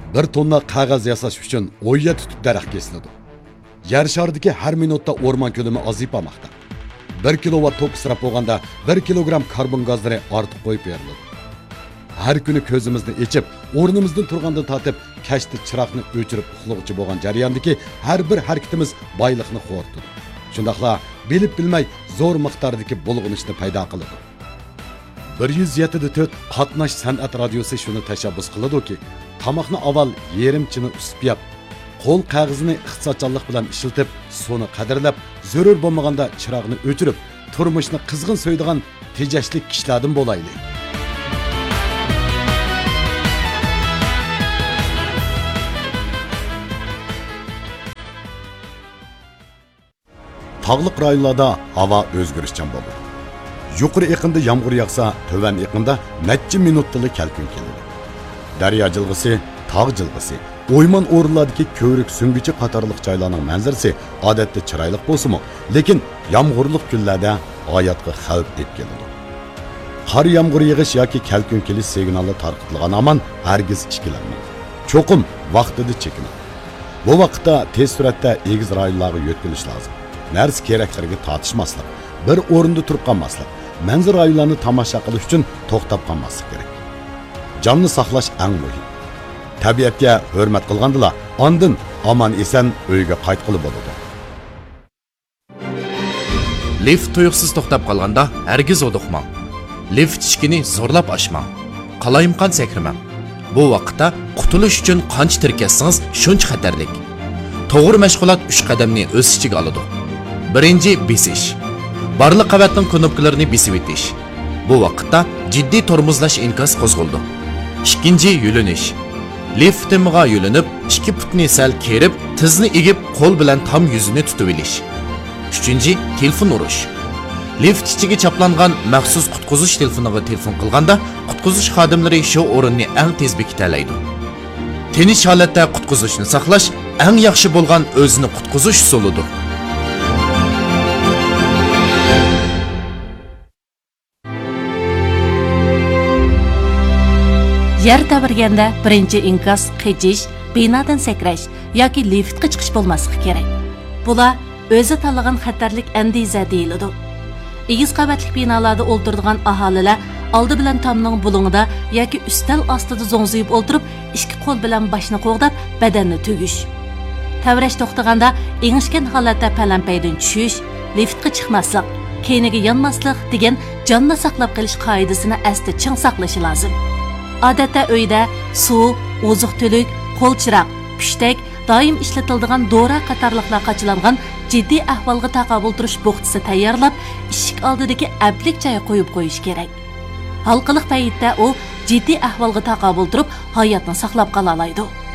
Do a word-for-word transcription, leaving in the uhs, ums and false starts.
bir tonna qog'oz yasash uchun o'yya tutib daraxt kesiladi. Yer shardagi har minutda o'rmon ko'lami ozayib bormoqda. bir kilovatt tok isrof bo'lganda bir kilogramm karbon gazlari ortiq qo'yib beriladi. Har kuni ko'zimizni ochib, o'rnimizdan turgandan tortib, kashda chiroqni o'chirib uxlovchi bo'lgan jarayondagi har bir harakatimiz boylikni qo'rqitadi. Shundaqla bilib bilmay zo'r miqdordagi bulg'inishni paydo qiladi. bir yuz yetti nuqta to'rt qatnash san'at radiosi shuni tashabbus qiladi-ki, tomoqni avval yerimchini usib yap, qo'l qog'ozini iqtisodchanlik bilan ishlatib, suvni qadrlab, zarur bo'lmaganda chiroqni o'chirib, turmushni qizg'in so'ydigan tejashli kishilardan bo'laylik. Tağlıq rayonlarda hava o'zgarishchan bo'ladi. Yuqori iqimda yomg'ir yog'sa, to'van iqimda necha minutlik kelkun keladi. Daryo jilg'isi, tog' jilg'isi, o'yman o'rinlardagi ko'rik sungichi qatorliq joylarning manzarasi odatda chiroyli bo'lsa-mu, lekin yomg'irlik kunlarda hayotga xavf deb keladi. Qor yomg'ir yog'ish yoki kelkun kelish signali tarqatilgan aman hargiz ikkilanmang. Cho'qim vaqtida chekining. Bu vaqtda tez suratda egiz rayonlarga yo'tkilish lozim. Narsa keraklarga tortishmaslik, bir o'rinda turib qolmaslik, manzara rayonlarini tomosha qilish uchun to'xtab qolmaslik kerak. Jonni saqlash eng muhim. Tabiatga hurmat qilgandila, ondan aman esan uyga qaytqili bo'ladi. Lift tuyuqsiz to'xtab qolganda hargiz oduqmang. Lift eshigini zo'rlab ochmang. Qalayimqan sakrimang. Bu vaqtda qutulish uchun qancha tirkassangiz shuncha xatarlik. To'g'ri mashg'ulot uch qadamni o'z ichiga oladi. Birinchi besish. Barliq qavatning knopkalarini besib o'tish. Bu vaqtda jiddiy tormozlash inkas qo'zg'aldi. Ikkinchi yo'linish. Liftimga yo'linib, ikki putni sal kerib, tizni egib, qo'l bilan tam yuzini tutib olish. Uchinchi telefon urish. Lift ichiga chaplangan maxsus qutqizish telefoniga telefon qilganda, qutqizish xodimlari shu o'rinni eng tez bekitalaydi. Tinish holatda qutqizishni saqlash eng yaxshi bo'lgan o'zini qutqizish usulidir. Yer tavirganda birinchi inkas qichish, binodan sakrash yoki liftga chiqish bo'lmasligi kerak. Bular o'zi tanlagan xatarlik andiza deyiladi. Egiz qavatli binolarda o'ltiradigan aholilar oldi bilan tomning bulungida yoki ustal ostida zo'ngziyib o'ltirib, ikki qo'l bilan boshni qo'g'dab, badanni tugish. Tavrash to'xtaganda engishgan holatda palampaydan tushish, liftga chiqmaslik, keyniga yonmaslik degan jonni saqlab qolish qoidasini asli ching saqlashi lozim. Odatda uyda suv, oziq-tulik, qo'l chiroq, pushtak, doim ishlatiladigan dora qatorliqlar qachilangan jiddiy ahvolga taqobil turish bo'xtisi tayyorlab, eshik oldidagi aplik joyga qo'yib qo'yish kerak. Halqiliq paytda u jiddiy ahvolga taqobil turib, hayotni saqlab qola oladi.